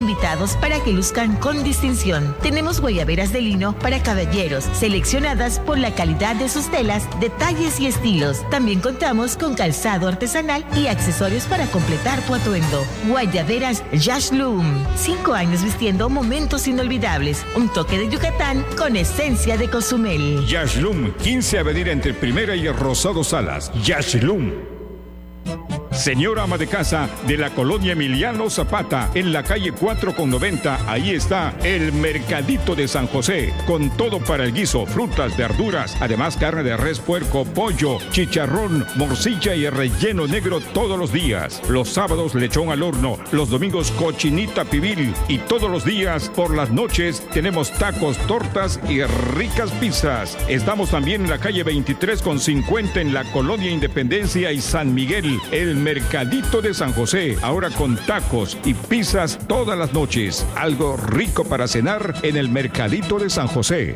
invitados para que luzcan con distinción. Tenemos guayaberas de lino para caballeros, seleccionadas por la calidad de sus telas, detalles y estilos. También contamos con calzado artesanal y accesorios para completar tu atuendo. Guayaberas Yashloom. 5 años vistiendo momentos inolvidables. Un toque de Yucatán con esencia de Cozumel. Yashloom, 15 Avenida entre Primera y Rosado Salas. Yashloom. Señora ama de casa de la colonia Emiliano Zapata, en la calle 4 con 90, ahí está el Mercadito de San José, con todo para el guiso, frutas, verduras, además carne de res, puerco, pollo, chicharrón, morcilla y relleno negro todos los días. Los sábados lechón al horno, los domingos cochinita pibil y todos los días por las noches tenemos tacos, tortas y ricas pizzas. Estamos también en la calle 23 con 50 en la colonia Independencia y San Miguel, el Mercadito de San José, ahora con tacos y pizzas todas las noches. Algo rico para cenar en el Mercadito de San José.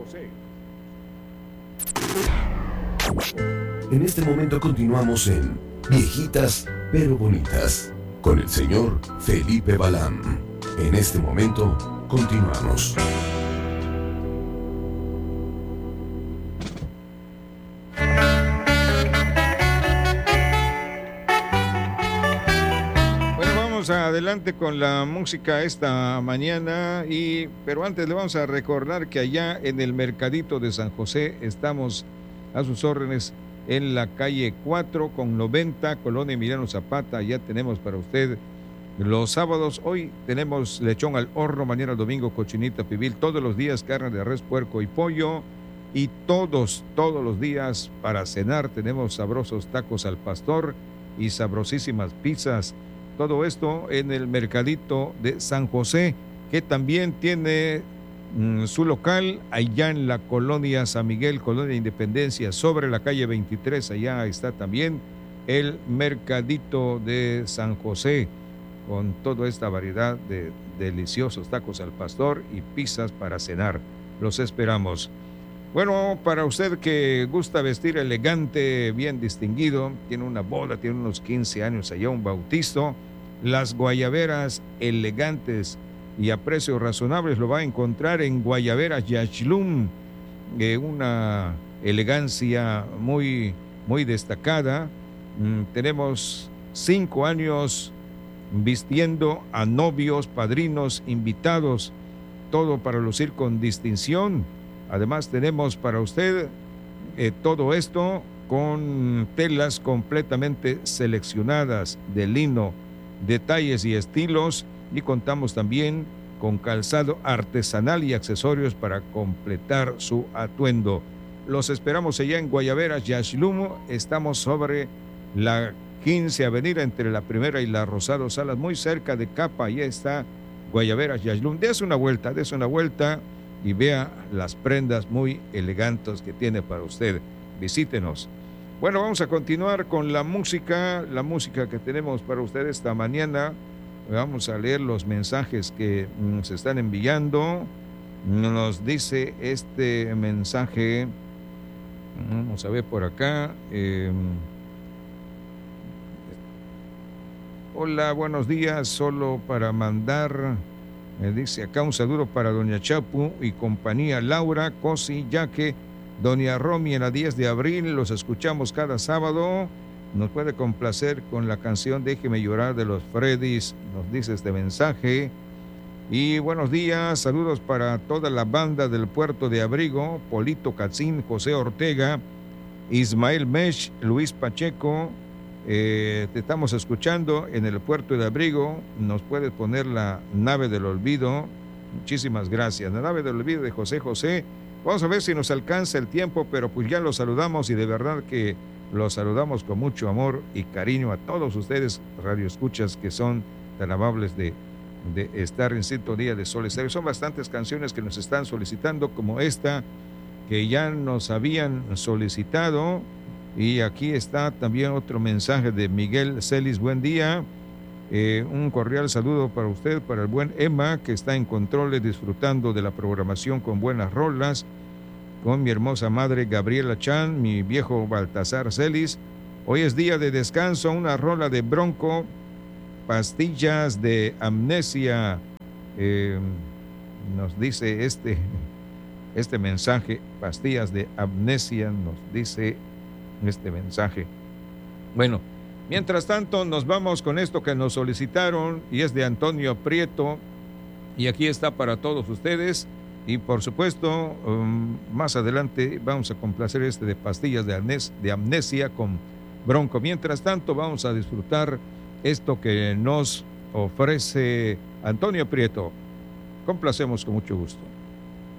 En este momento continuamos en Viejitas pero Bonitas con el señor Felipe Balán. En este momento continuamos. Adelante con la música esta mañana, pero antes le vamos a recordar que allá en el Mercadito de San José estamos a sus órdenes en la calle 4 con 90, colonia Emiliano Zapata. Ya tenemos para usted los sábados. Hoy tenemos lechón al horno, mañana el domingo cochinita pibil, todos los días carne de res, puerco y pollo, y todos los días para cenar tenemos sabrosos tacos al pastor y sabrosísimas pizzas. Todo esto en el Mercadito de San José, que también tiene su local allá en la colonia San Miguel, colonia Independencia, sobre la calle 23. Allá está también el Mercadito de San José, con toda esta variedad de deliciosos tacos al pastor y pizzas para cenar. Los esperamos. Bueno, para usted que gusta vestir elegante, bien distinguido, tiene una boda, tiene unos 15 años allá, un bautizo, las guayaberas elegantes y a precios razonables lo va a encontrar en Guayaberas Yashloom, una elegancia muy destacada. Tenemos 5 años vistiendo a novios, padrinos, invitados, todo para lucir con distinción. Además tenemos para usted todo esto con telas completamente seleccionadas de lino, detalles y estilos, y contamos también con calzado artesanal y accesorios para completar su atuendo. Los esperamos allá en Guayaberas Yashloom. Estamos sobre la 15 Avenida entre la Primera y la Rosado Salas, muy cerca de Capa. Allá está Guayaberas Yashloom. Dese una vuelta y vea las prendas muy elegantes que tiene para usted. Visítenos. Bueno, vamos a continuar con la música que tenemos para usted esta mañana. Vamos a leer los mensajes que nos están enviando. Nos dice este mensaje, vamos a ver por acá. Hola, buenos días, solo para mandar, me dice acá, un saludo para doña Chapu y compañía, Laura, Cosi, Yaque, doña Romy en la 10 de abril, los escuchamos cada sábado. Nos puede complacer con la canción Déjeme llorar de los Freddys, nos dice este mensaje. Y buenos días, saludos para toda la banda del Puerto de Abrigo, Polito Cacín, José Ortega, Ismael Mesh, Luis Pacheco. Te estamos escuchando en el Puerto de Abrigo. Nos puedes poner la Nave del Olvido. Muchísimas gracias. La Nave del Olvido de José José. Vamos a ver si nos alcanza el tiempo, pero pues ya los saludamos y de verdad que los saludamos con mucho amor y cariño a todos ustedes, radioescuchas, que son tan amables de estar en sintonía de Sol Estéreo. Son bastantes canciones que nos están solicitando, como esta que ya nos habían solicitado. Y aquí está también otro mensaje de Miguel Celis. Buen día. Un cordial saludo para usted, para el buen Emma, que está en controles disfrutando de la programación con buenas rolas, con mi hermosa madre Gabriela Chan, mi viejo Baltasar Celis. Hoy es día de descanso, una rola de Bronco, Pastillas de Amnesia, nos dice este mensaje, pastillas de amnesia, nos dice este mensaje. Bueno, mientras tanto nos vamos con esto que nos solicitaron y es de Antonio Prieto y aquí está para todos ustedes y por supuesto más adelante vamos a complacer de pastillas de amnesia con Bronco. Mientras tanto vamos a disfrutar esto que nos ofrece Antonio Prieto. Complacemos con mucho gusto.